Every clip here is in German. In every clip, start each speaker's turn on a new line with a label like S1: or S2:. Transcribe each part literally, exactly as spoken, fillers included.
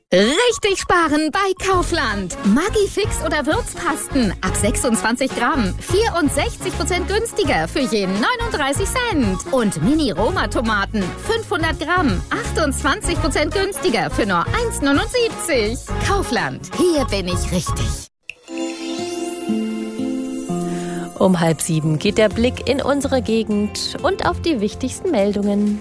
S1: Richtig sparen bei Kaufland. Maggi-Fix oder Würzpasten ab sechsundzwanzig Gramm. vierundsechzig Prozent günstiger für je neununddreißig Cent. Und Mini-Roma-Tomaten fünfhundert Gramm. achtundzwanzig Prozent günstiger für nur eins neunundsiebzig. Kaufland. Hier bin ich richtig.
S2: Um halb sieben geht der Blick in unsere Gegend und auf die wichtigsten Meldungen.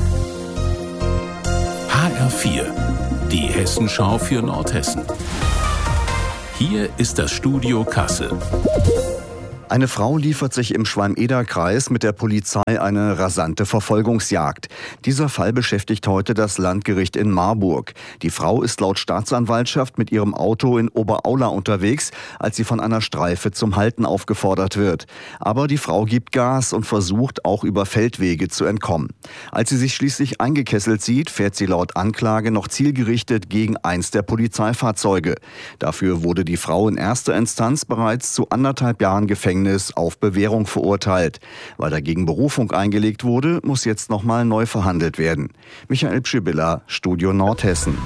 S3: H R vier. Die Hessenschau für Nordhessen. Hier ist das Studio Kassel.
S4: Eine Frau liefert sich im Schwalm-Eder-Kreis mit der Polizei eine rasante Verfolgungsjagd. Dieser Fall beschäftigt heute das Landgericht in Marburg. Die Frau ist laut Staatsanwaltschaft mit ihrem Auto in Oberaula unterwegs, als sie von einer Streife zum Halten aufgefordert wird. Aber die Frau gibt Gas und versucht auch über Feldwege zu entkommen. Als sie sich schließlich eingekesselt sieht, fährt sie laut Anklage noch zielgerichtet gegen eins der Polizeifahrzeuge. Dafür wurde die Frau in erster Instanz bereits zu anderthalb Jahren Gefängnis auf Bewährung verurteilt. Weil dagegen Berufung eingelegt wurde, muss jetzt nochmal neu verhandelt werden. Michael Pschibilla, Studio Nordhessen.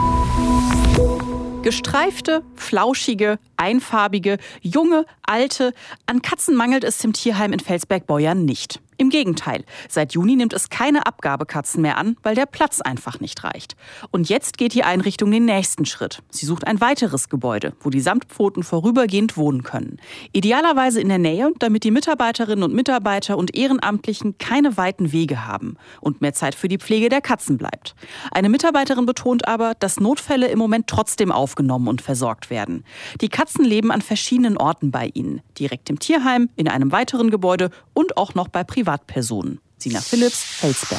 S5: Gestreifte, flauschige, einfarbige, junge, alte. An Katzen mangelt es im Tierheim in Felsberg-Beuern nicht. Im Gegenteil, seit Juni nimmt es keine Abgabekatzen mehr an, weil der Platz einfach nicht reicht. Und jetzt geht die Einrichtung den nächsten Schritt. Sie sucht ein weiteres Gebäude, wo die Samtpfoten vorübergehend wohnen können. Idealerweise in der Nähe, damit die Mitarbeiterinnen und Mitarbeiter und Ehrenamtlichen keine weiten Wege haben und mehr Zeit für die Pflege der Katzen bleibt. Eine Mitarbeiterin betont aber, dass Notfälle im Moment trotzdem aufgenommen und versorgt werden. Die Katzen leben an verschiedenen Orten bei ihnen. Direkt im Tierheim, in einem weiteren Gebäude und auch noch bei Privatpersonen. Privatpersonen. Sina Philipps, Felsberg.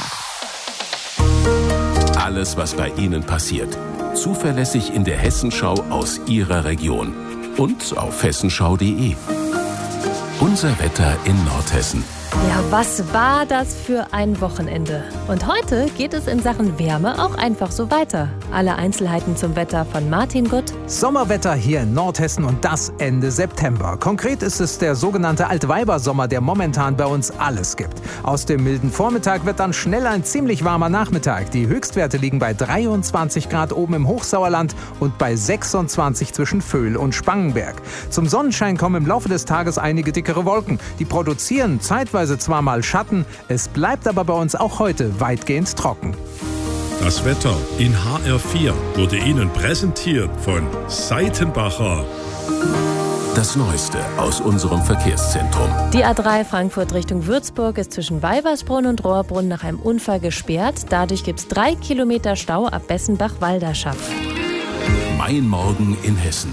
S3: Alles, was bei Ihnen passiert. Zuverlässig in der Hessenschau aus Ihrer Region. Und auf hessenschau punkt de. Unser Wetter in Nordhessen.
S2: Ja, was war das für ein Wochenende? Und heute geht es in Sachen Wärme auch einfach so weiter. Alle Einzelheiten zum Wetter von Martin Gutt.
S6: Sommerwetter hier in Nordhessen und das Ende September. Konkret ist es der sogenannte Altweibersommer, der momentan bei uns alles gibt. Aus dem milden Vormittag wird dann schnell ein ziemlich warmer Nachmittag. Die Höchstwerte liegen bei dreiundzwanzig Grad oben im Hochsauerland und bei sechsundzwanzig zwischen Vöhl und Spangenberg. Zum Sonnenschein kommen im Laufe des Tages einige dickere Wolken. Die produzieren zeitweise zwar mal Schatten, es bleibt aber bei uns auch heute weitgehend trocken.
S7: Das Wetter in H R vier wurde Ihnen präsentiert von Seitenbacher.
S3: Das Neueste aus unserem Verkehrszentrum.
S2: Die A drei Frankfurt Richtung Würzburg ist zwischen Weibersbrunn und Rohrbrunn nach einem Unfall gesperrt. Dadurch gibt es drei Kilometer Stau ab Bessenbach-Walderschaft.
S3: Mein Morgen in Hessen.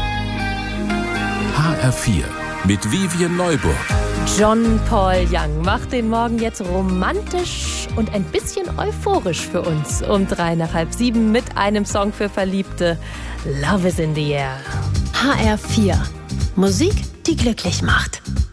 S3: H R vier mit Vivian Neuburg.
S2: John Paul Young macht den Morgen jetzt romantisch und ein bisschen euphorisch für uns. Um drei nach halb sieben mit einem Song für Verliebte. Love is in the air.
S1: H R vier. Musik, die glücklich macht.